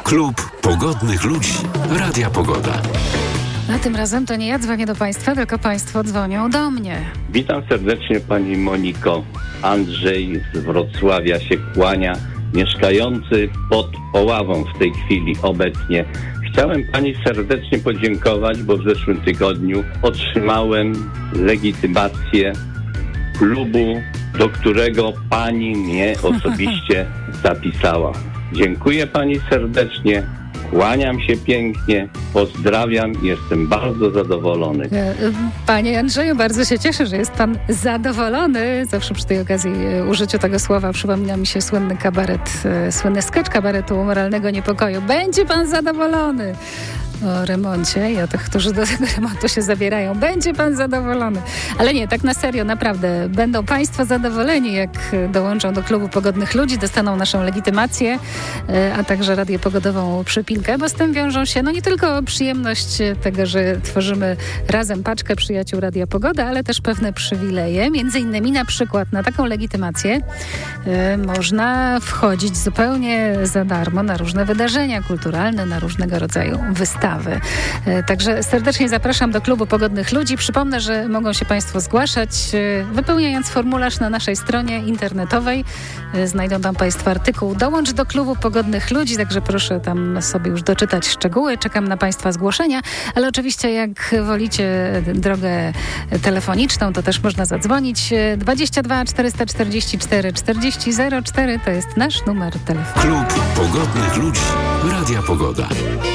Klub Pogodnych Ludzi Radia Pogoda. A tym razem to nie ja dzwonię do Państwa, tylko Państwo dzwonią do mnie. Witam serdecznie Pani Moniko. Andrzej z Wrocławia się kłania, mieszkający pod Oławą w tej chwili obecnie. Chciałem Pani serdecznie podziękować, bo w zeszłym tygodniu otrzymałem legitymację klubu, do którego Pani mnie osobiście zapisała. Dziękuję Pani serdecznie. Kłaniam się pięknie, pozdrawiam i jestem bardzo zadowolony. Panie Andrzeju, bardzo się cieszę, że jest Pan zadowolony. Zawsze przy tej okazji użyciu tego słowa przypomina mi się słynny kabaret, słynny sketch kabaretu Moralnego Niepokoju. Będzie Pan zadowolony. O remoncie i o tych, którzy do tego remontu się zabierają. Będzie Pan zadowolony. Ale nie, tak na serio, naprawdę. Będą Państwo zadowoleni, jak dołączą do Klubu Pogodnych Ludzi, dostaną naszą legitymację, a także radię pogodową przypinkę, bo z tym wiążą się nie tylko przyjemność tego, że tworzymy razem paczkę przyjaciół Radia Pogoda, ale też pewne przywileje. Między innymi na przykład na taką legitymację można wchodzić zupełnie za darmo na różne wydarzenia kulturalne, na różnego rodzaju wystawy. Także serdecznie zapraszam do Klubu Pogodnych Ludzi. Przypomnę, że mogą się Państwo zgłaszać, wypełniając formularz na naszej stronie internetowej. Znajdą tam Państwo artykuł Dołącz do Klubu Pogodnych Ludzi, także proszę tam sobie już doczytać szczegóły. Czekam na Państwa zgłoszenia, ale oczywiście jak wolicie drogę telefoniczną, to też można zadzwonić. 22 444 40 04 to jest nasz numer telefonu. Klub Pogodnych Ludzi Radia Pogoda.